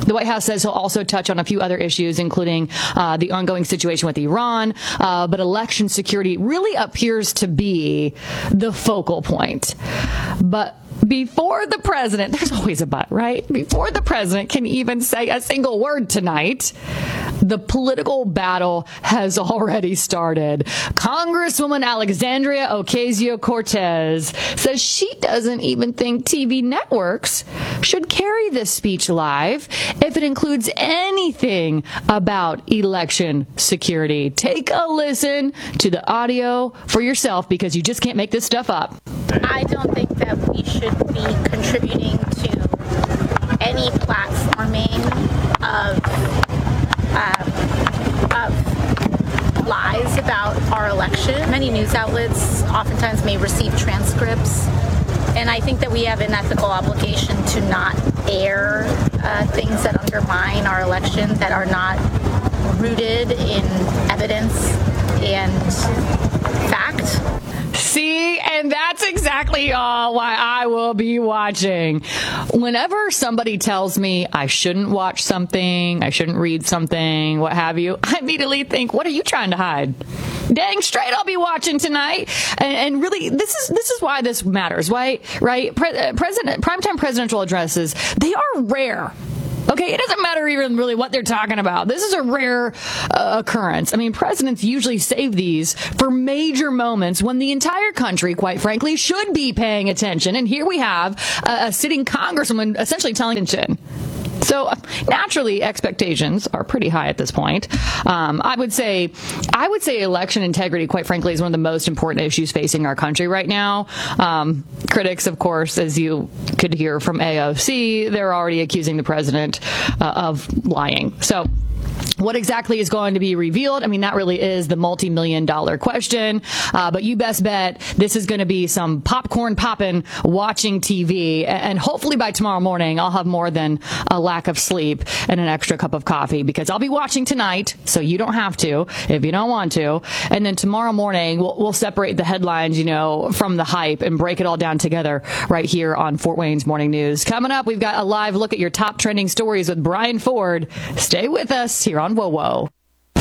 The White House says he'll also touch on a few other issues, including the ongoing situation with Iran, but election security really appears to be the focal point. But before the president, there's always a but, right? Before the president can even say a single word tonight, the political battle has already started. Congresswoman Alexandria Ocasio-Cortez says she doesn't even think TV networks should carry this speech live if it includes anything about election security. Take a listen to the audio for yourself, because you just can't make this stuff up. I don't think that we should be contributing to any platforming of lies about our election. Many news outlets oftentimes may receive transcripts, and I think that we have an ethical obligation to not air things that undermine our election, that are not rooted in evidence and fact. See, and that's exactly why I will be watching. Whenever somebody tells me I shouldn't watch something, I shouldn't read something, what have you, I immediately think, what are you trying to hide? Dang straight, I'll be watching tonight. And really, this is why this matters, right? Primetime presidential addresses, they are rare. Okay, it doesn't matter even really what they're talking about. This is a rare occurrence. I mean, presidents usually save these for major moments when the entire country, quite frankly, should be paying attention. And here we have a sitting congresswoman essentially telling attention. So naturally, expectations are pretty high at this point. I would say election integrity, quite frankly, is one of the most important issues facing our country right now. Critics, of course, as you could hear from AOC, they're already accusing the president of lying. So what exactly is going to be revealed? I mean, that really is the multi-million-dollar question. But you best bet this is going to be some popcorn popping, watching TV. And hopefully by tomorrow morning, I'll have more than a lack of sleep and an extra cup of coffee, because I'll be watching tonight. So you don't have to if you don't want to. And then tomorrow morning, we'll separate the headlines, from the hype and break it all down together right here on Fort Wayne's Morning News. Coming up, we've got a live look at your top trending stories with Brian Ford. Stay with us here on Whoa Whoa.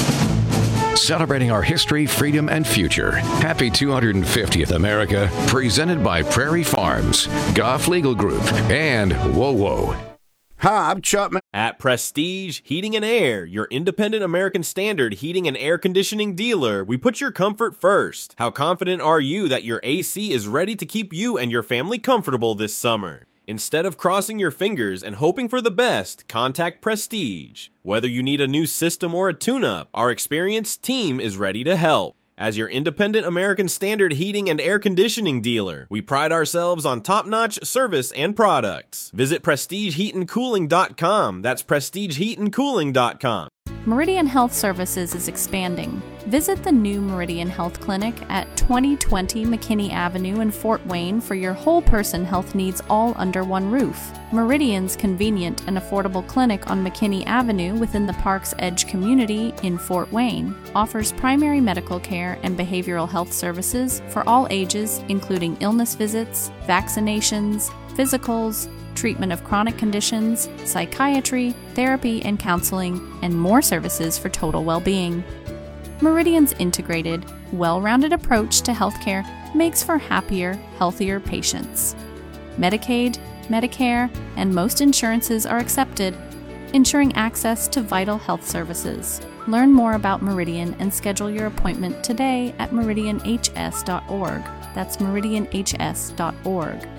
Celebrating our history, freedom, and future. Happy 250th America. Presented by Prairie Farms, Goff Legal Group, and Whoa Whoa. Hi, I'm Chuck. At Prestige Heating and Air, your independent American Standard heating and air conditioning dealer, we put your comfort first. How confident are you that your AC is ready to keep you and your family comfortable this summer? Instead of crossing your fingers and hoping for the best, contact Prestige. Whether you need a new system or a tune-up, our experienced team is ready to help. As your independent American Standard heating and air conditioning dealer, we pride ourselves on top-notch service and products. Visit PrestigeHeatandCooling.com. That's PrestigeHeatandCooling.com. Meridian Health Services is expanding. Visit the new Meridian Health Clinic at 2020 McKinney Avenue in Fort Wayne for your whole person health needs all under one roof. Meridian's convenient and affordable clinic on McKinney Avenue within the Park's Edge community in Fort Wayne offers primary medical care and behavioral health services for all ages, including illness visits, vaccinations, physicals, treatment of chronic conditions, psychiatry, therapy and counseling, and more services for total well-being. Meridian's integrated, well-rounded approach to healthcare makes for happier, healthier patients. Medicaid, Medicare, and most insurances are accepted, ensuring access to vital health services. Learn more about Meridian and schedule your appointment today at meridianhs.org. That's meridianhs.org.